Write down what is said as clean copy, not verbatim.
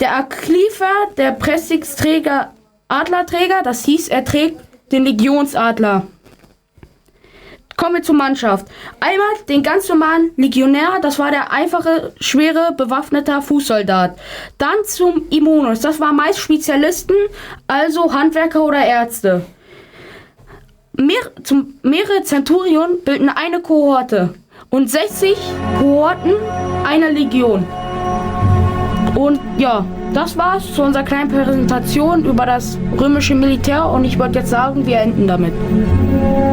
Der Aklifer, der Prestigeträger, Adlerträger, das hieß, er trägt den Legionsadler. Kommen wir zur Mannschaft. Einmal den ganz normalen Legionär, das war der einfache, schwere, bewaffnete Fußsoldat. Dann zum Immunus, das waren meist Spezialisten, also Handwerker oder Ärzte. Mehrere Zenturionen bilden eine Kohorte und 60 Kohorten eine Legion. Und ja, das war's zu unserer kleinen Präsentation über das römische Militär und ich würde jetzt sagen, wir enden damit.